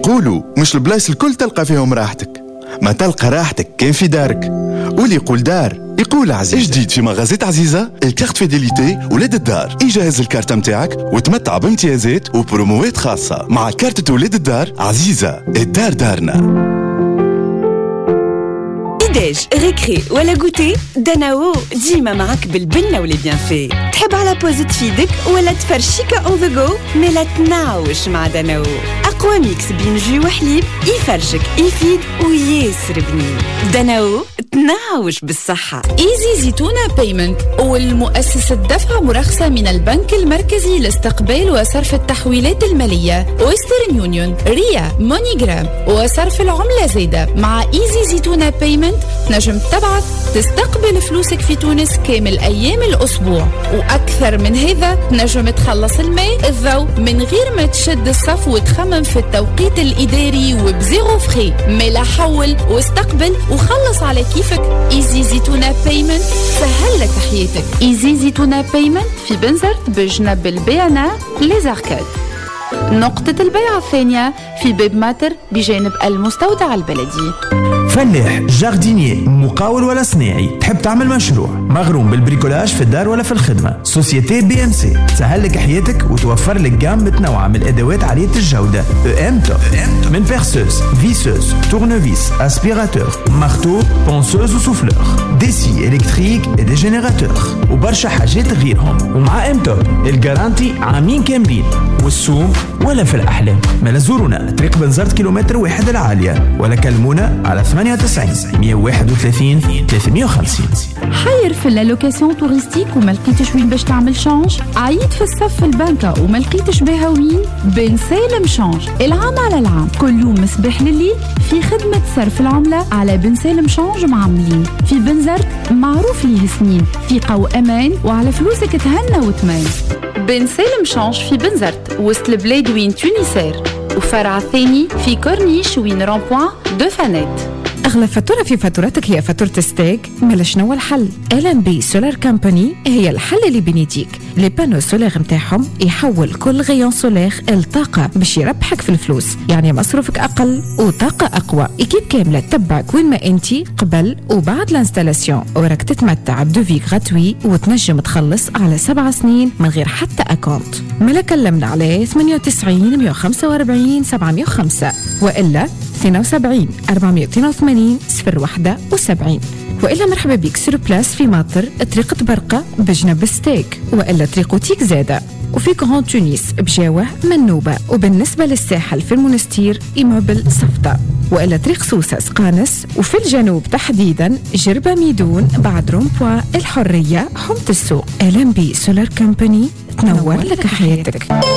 يقولوا مش البلايص الكل تلقى فيهم راحتك، ما تلقى راحتك كان في دارك. واللي يقول دار يقول عزيزة. جديد في مغازات عزيزة الكارت فيديليتي ولاد الدار، يجهز الكارت متاعك وتمتع بامتيازات وبروموات خاصة. مع كارت ولاد الدار عزيزة، الدار دارنا. ديج ريكري ولا غوتي، داناو ديما معك بالبنة ولي بيان في. تحب على بوز تفيدك ولا تفرشيكا اون ذا جو؟ ملا تناوش مع داناو، اقوى ميكس بين جو وحليب يفرشك يفيد وياسر بنين. داناو تناوش بالصحة. ايزي زيتونة بيمنت والمؤسسة دفع مرخصة من البنك المركزي لاستقبال وصرف التحويلات المالية، ويسترن يونيون، ريا، مونيجرام وصرف العملة زايدة. مع ايزي زيتونة بيمنت نجم تبعث تستقبل فلوسك في تونس كامل أيام الأسبوع، وأكثر من هذا نجم تخلص الماء الضوء من غير ما تشد الصف وتخمم في التوقيت الإداري وبزيرو فخي. ملا حول واستقبل وخلص على كيفك. إيزي زيتونة بيمنت سهل لك حياتك. إيزي زيتونة بيمنت في بنزرت بجنب البيانا ليزاركاد. نقطة البيع الثانية في باب ماتر بجانب المستودع البلدي. فلاح، جاردينيي، مقاول ولا صناعي، تحب تعمل مشروع مغروم بالبريكولاج في الدار ولا في الخدمة، سوسيتي بي ام سي تسهل لك حياتك وتوفر لك جام متنوعة من الأدوات عالية الجودة. امتو من بيرسوس، فيسوس، تورنوفيس، اسبيراتور، مارتو، بونسوز وسوفلور، ديسي الكتريك دي جينيراتور وبرشا حاجات غيرهم. ومع امتو الجارانتي عامين كاملين، والسوم ولا في الأحلام. ما زورونا طريق بنزرت كيلومتر واحد العالية، ولا كلمونا على 98 131 350. حير في اللوكاسيون توريستيك وما لقيتش وين باش تعمل شانج؟ عيد في الصف في البنكة وما لقيتش بها وين؟ بن سالم شانج العام على العام، كل يوم صباح لليل في خدمة صرف العملة على بن سالم شانج معاملين في بنزرت، معروف ليه سنين، ثقة وأمان وعلى فلوسك تهنى وتمان. بن سالم شانج في بنزرت وسط البلاد وين تونسير، وفرع ثاني في كورنيش وين رامبوان دو فانيت. أغلى فاتورة في فاتورتك هي فاتورة ستيك؟ مالا شنو الحل؟ LNB سولار كامباني هي الحل اللي بنيديك. لي بانو سولار متاعهم يحول كل غيون سولار الطاقة باش يربحك في الفلوس، يعني مصروفك أقل وطاقة أقوى. إكيب كاملة تتبعك وين ما أنتي قبل وبعد الانستالاسيون، وراك تتمتع بدوفي غراتوي وتنجم تخلص على 7 سنين من غير حتى أكونت. مالا كلمنا على 98 145 705 وإلا 72 482 071، وإلا مرحبا بيك سور بلاس في ماطر طريق برقة بجنب ستيك، وإلا طريق تيك زادة، وفي كرون تونس بجاوة منوبة، وبالنسبة للساحل في المنستير إيموبل صفدة، وإلا طريق سوسة سقانس، وفي الجنوب تحديدا جربة ميدون بعد رومبوا الحرية حمت السوق. LNB سولار كامباني تنور لك حياتك.